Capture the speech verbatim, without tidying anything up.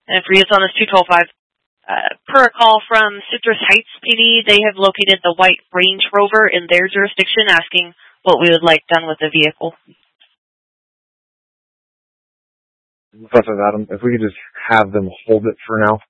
And for you, it's on this two twelve five. Uh, per a call from Citrus Heights P D, they have located the white Range Rover in their jurisdiction, asking what we would like done with the vehicle. Professor Adam, if we could just have them hold it for now.